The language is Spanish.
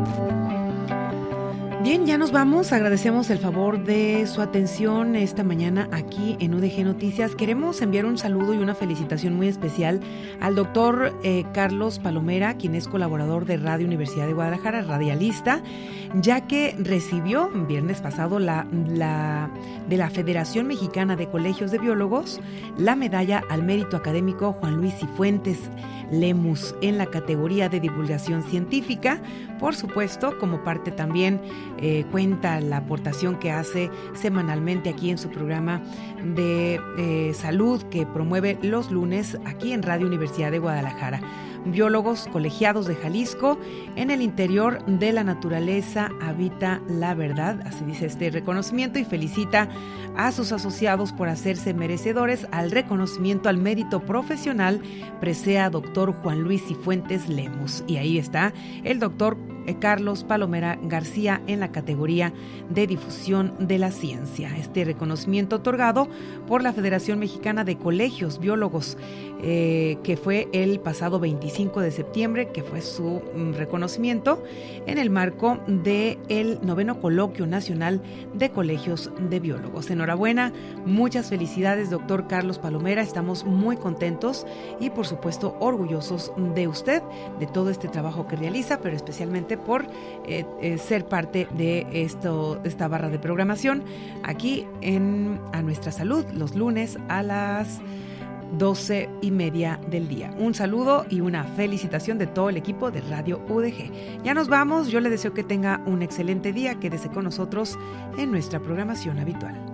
Bien, ya nos vamos. Agradecemos el favor de su atención esta mañana aquí en UDG Noticias. Queremos enviar un saludo y una felicitación muy especial al doctor Carlos Palomera, quien es colaborador de Radio Universidad de Guadalajara, radialista, ya que recibió viernes pasado de la Federación Mexicana de Colegios de Biólogos la medalla al mérito académico Juan Luis Cifuentes Lemus en la categoría de divulgación científica. Por supuesto, como parte también cuenta la aportación que hace semanalmente aquí en su programa de salud que promueve los lunes aquí en Radio Universidad de Guadalajara. Biólogos colegiados de Jalisco, en el interior de la naturaleza habita la verdad, así dice este reconocimiento, y felicita a sus asociados por hacerse merecedores al reconocimiento al mérito profesional presea doctor Juan Luis Cifuentes Lemus. Y ahí está el doctor Carlos Palomera García en la categoría de difusión de la ciencia. Este reconocimiento otorgado por la Federación Mexicana de Colegios Biólogos, que fue el pasado 25 de septiembre, que fue su reconocimiento en el marco del 9º Coloquio Nacional de Colegios de Biólogos. Enhorabuena, muchas felicidades, doctor Carlos Palomera. Estamos muy contentos y, por supuesto, orgullosos de usted, de todo este trabajo que realiza, pero especialmente por ser parte de esta barra de programación aquí en A Nuestra Salud, los lunes a las 12:30 del día. Un saludo y una felicitación de todo el equipo de Radio UDG. Ya nos vamos, yo le deseo que tenga un excelente día, quédese con nosotros en nuestra programación habitual.